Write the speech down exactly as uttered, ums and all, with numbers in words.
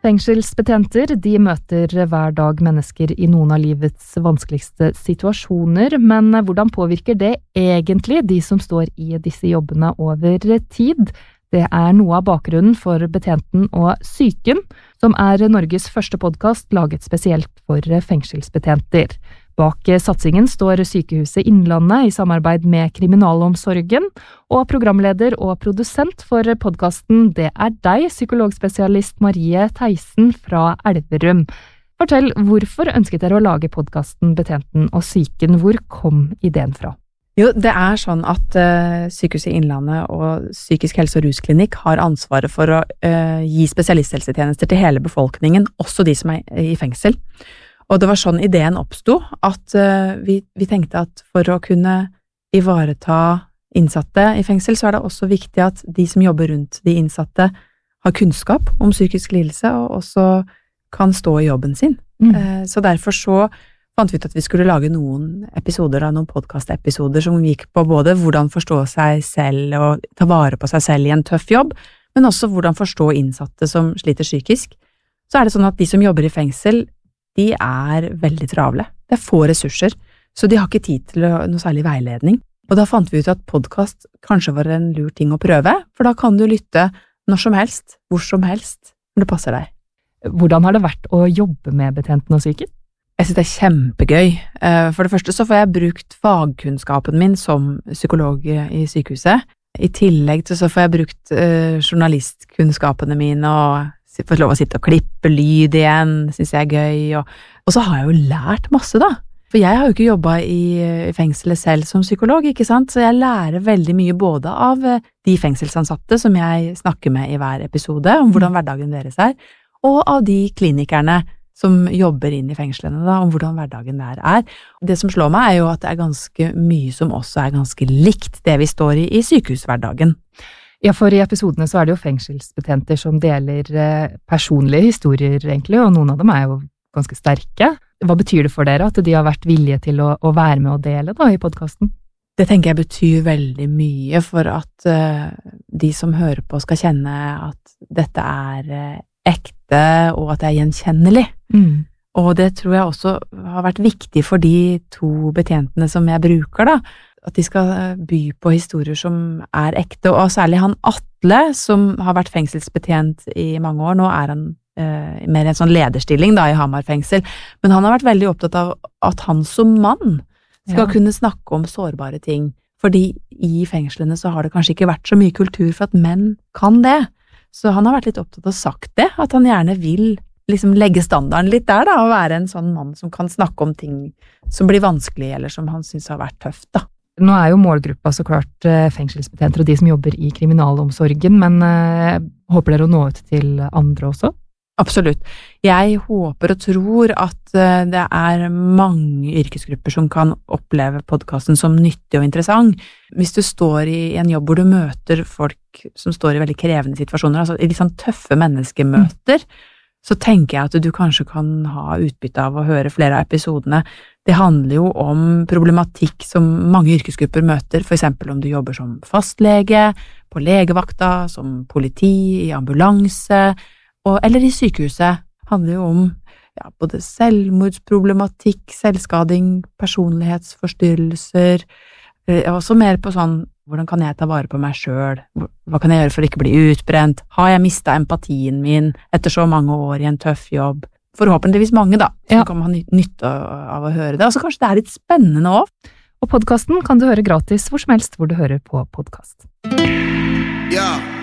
Fengselsbetjenter, de møter hver dag mennesker i noen av livets vanskeligste situasjoner, men hvordan påvirker det egentlig de som står i disse jobbene over tid? Det er noe av bakgrunnen for Betjenten og Psyken, som er Norges første podcast laget spesielt for fengselsbetjenter. Bak satsingen står Sykehuset Innlandet i samarbeid med Kriminalomsorgen, og programleder og produsent for podcasten, det er deg, psykologspesialist Marie Theisen fra Elverum. Fortell, hvorfor ønsket dere å lage podcasten Betjenten og Psyken? Hvor kom ideen fra? Jo, det er sånn at uh, Sykehuset Innlandet og Psykisk helse- og rusklinikk har ansvaret for å uh, gi spesialisthelsetjenester til hele befolkningen, også de som er i fengsel. Og det var sånn ideen oppstod, at uh, vi, vi tenkte at for å kunne ivareta innsatte i fengsel, så er det også viktig at de som jobber rundt de innsatte har kunnskap om psykisk lidelse, og også kan stå i jobben sin. Mm. Uh, så derfor så fant vi ut at vi skulle lage noen episoder av noen podcast-episoder som gikk på både hvordan forstå seg selv og ta vare på seg selv i en tøff jobb, men også hvordan forstå innsatte som sliter psykisk. Så er det sånn at de som jobber i fengsel, de er veldig travle. Det er få ressurser, så de har ikke tid til noe særlig veiledning. Og da fant vi ut at podcast kanskje var en lur ting å prøve, for da kan du lytte når som helst, hvor som helst, når det passer deg. Hvordan har det vært å jobbe med Betjenten og Psyken? Jeg synes det er kjempegøy. For det første så får jeg brukt fagkunnskapen min som psykolog i sykehuset. I tillegg til så får jeg brukt journalistkunnskapene mine og fått lov å sitte og klippe lyd igjen, synes jeg er gøy. Og, og så har jeg jo lært masse da. For jeg har jo ikke jobbet i, i fengselet selv som psykolog, ikke sant? Så jeg lærer veldig mye både av de fengselsansatte som jeg snakker med i hver episode, om hvordan hverdagen deres er, og av de klinikerne som jobber inn i fengslene da, om hvordan hverdagen der er. Det som slår meg er jo at det er ganske mye som også er ganske likt det vi står i i sykehushverdagen. Ja, for i episodene så er det jo fengselsbetjenter som deler personlige historier egentlig, og noen av dem er jo ganske sterke. Hva betyr det for dere at de har vært villige til å, å være med og dele da i podcasten? Det tenker jeg betyr veldig mye for at uh, de som hører på skal kjenne at dette er uh, ekte, og at det er gjenkjennelig. Mm. Og det tror jeg også har vært viktig for de to betjentene som jeg bruker da, at de skal by på historier som er ekte, og særlig han Atle, som har vært fengselsbetjent i mange år. Nå er han eh, mer i en sånn lederstilling da, i Hamar fengsel, men han har vært veldig opptatt av at han som mann skal ja. kunne snakke om sårbare ting, fordi i fengslene så har det kanskje ikke vært så mye kultur for at menn kan det. Så han har vært litt opptatt av sagt det, at han gjerne vil liksom legge standarden litt der da, og være en sånn mann som kan snakke om ting som blir vanskelig, eller som han synes har vært tøft da. Nå er jo målgruppa så klart fengselsbetjenter og de som jobber i kriminalomsorgen, men eh, håper dere å nå ut til andre også? Absolutt. Jeg håper og tror at det er mange yrkesgrupper som kan oppleve podcasten som nyttig og interessant. Hvis du står i en jobb hvor du møter folk som står i veldig krevende situasjoner, altså i litt sånn tøffe menneskemøter, mm. så tenker jeg at du kanskje kan ha utbytte av å høre flere av episodene. Det handler jo om problematikk som mange yrkesgrupper møter, for eksempel om du jobber som fastlege, på legevakta, som politi, i ambulanse, og, eller i sykehuset. Handler jo om ja, både selvmordsproblematikk, selvskading, personlighetsforstyrrelser, og også mer på sånn, hvordan kan jeg ta vare på meg selv? Hva kan jeg gjøre for å ikke bli utbrent? Har jeg mistet empatien min etter så mange år i en tøff jobb? Forhåpentligvis mange da, så ja. kan man ha nytte av å høre det. Og så kanskje det er litt spennende også. Og podcasten kan du høre gratis hvor som helst hvor du hører på podcast. Ja.